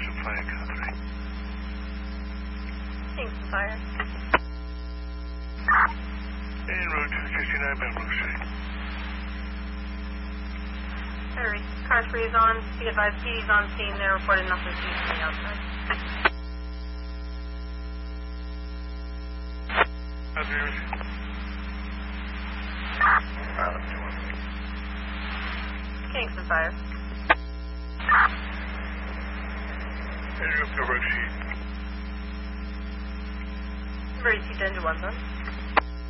Kingston Fire, car 3. Kingston Fire. En route 69 Pembroke Street. Harry, car 3 is on. Be advised, PD's on scene. They're reporting nothing seized from the outside. Kingston Fire. Andrew Pembroke Street. Emergency danger 1, son.